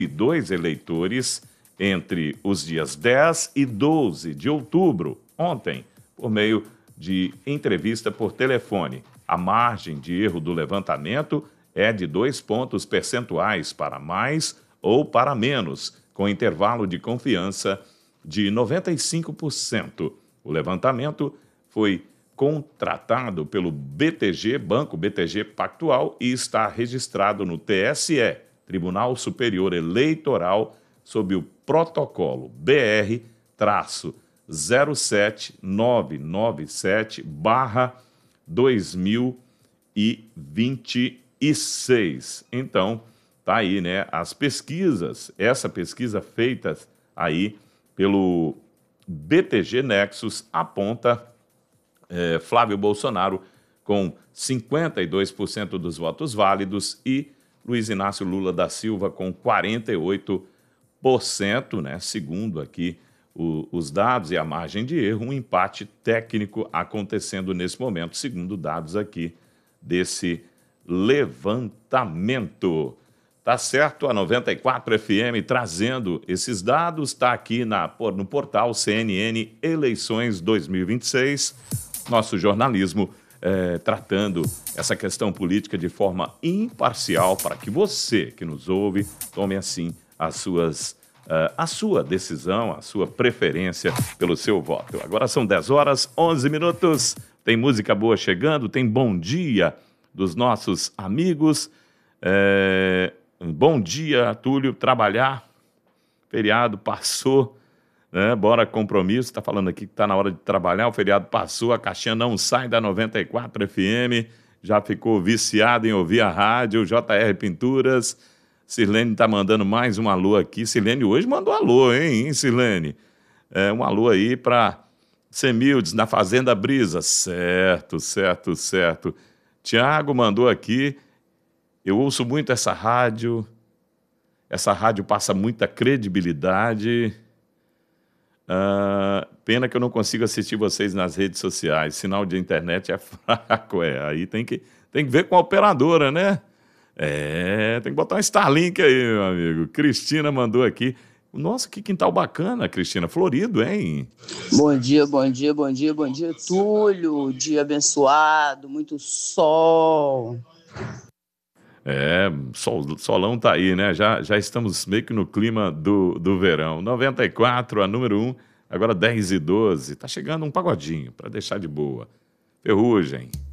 2 eleitores entre os dias 10 e 12 de outubro, ontem, por meio de entrevista por telefone. A margem de erro do levantamento é de 2 pontos percentuais para mais ou para menos, com intervalo de confiança de 95%. O levantamento foi contratado pelo BTG, Banco BTG Pactual, e está registrado no TSE, Tribunal Superior Eleitoral, sob o protocolo BR-07997/2026. Então, tá aí, né, as pesquisas, essa pesquisa feita aí pelo BTG Nexus aponta Flávio Bolsonaro com 52% dos votos válidos e Luiz Inácio Lula da Silva com 48%, né, segundo aqui os dados e a margem de erro, um empate técnico acontecendo nesse momento, segundo dados aqui desse levantamento. Tá certo? A 94 FM trazendo esses dados, está aqui no portal CNN Eleições 2026, nosso jornalismo tratando essa questão política de forma imparcial para que você que nos ouve tome assim a sua decisão, a sua preferência pelo seu voto. Agora são 10h11, tem música boa chegando, tem bom dia dos nossos amigos. Bom dia, Túlio, trabalhar, feriado passou, né? Bora compromisso, está falando aqui que está na hora de trabalhar, o feriado passou, a caixinha não sai da 94 FM, já ficou viciado em ouvir a rádio, JR Pinturas. Sirlene está mandando mais um alô aqui. Sirlene hoje mandou alô, hein, Sirlene? Um alô aí para Semildes, na Fazenda Brisa. Certo. Tiago mandou aqui. Eu ouço muito essa rádio passa muita credibilidade. Pena que eu não consigo assistir vocês nas redes sociais. Sinal de internet é fraco, aí tem que ver com a operadora, né? Tem que botar um Starlink aí, meu amigo. Cristina mandou aqui. Nossa, que quintal bacana, Cristina. Florido, hein? Bom dia, Túlio. Dia abençoado, muito sol. Solão tá aí, né? Já estamos meio que no clima do verão. 94, a número 1, agora 10h12. Tá chegando um pagodinho para deixar de boa. Ferrugem.